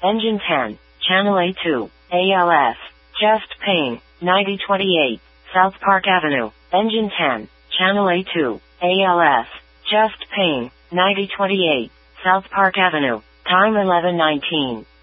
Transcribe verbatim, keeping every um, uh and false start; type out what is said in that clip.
Engine ten, Channel A two, A L S, chest pain, ninety twenty-eight, South Park Avenue. Engine ten, Channel A two, A L S, chest pain, ninety twenty-eight, South Park Avenue. Time eleven nineteen.